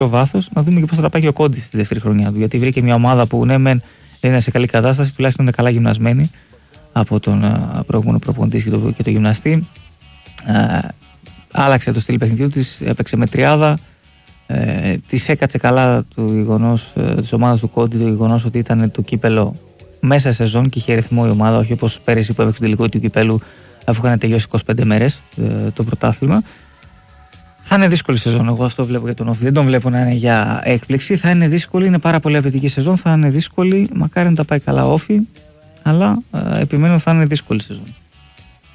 βάθος, να δούμε και πώς θα τα πάει και ο Κόντι στη δεύτερη χρονιά του. Γιατί βρήκε μια ομάδα που ναι, δεν είναι σε καλή κατάσταση, τουλάχιστον είναι καλά γυμνασμένη από τον προηγούμενο προπονητή και το γυμναστή. Άλλαξε το στυλ παιχνιδιού της, έπαιξε με τριάδα. Της έκατσε καλά το γεγονός της ομάδας του Κόντι, το γεγονός ότι ήταν το κύπελο μέσα σε σεζόν και είχε ρυθμό η ομάδα, όχι όπως πέρυσι που έπαιξε το τελικό του κυπέλου αφού είχαν τελειώσει 25 μέρες το πρωτάθλημα. Θα είναι δύσκολη σεζόν. Εγώ αυτό βλέπω για τον Όφη. Δεν τον βλέπω να είναι για έκπληξη. Θα είναι δύσκολη, είναι πάρα πολύ απαιτητική σεζόν. Θα είναι δύσκολη. Μακάρι να τα πάει καλά Όφη, αλλά επιμένω θα είναι δύσκολη σεζόν.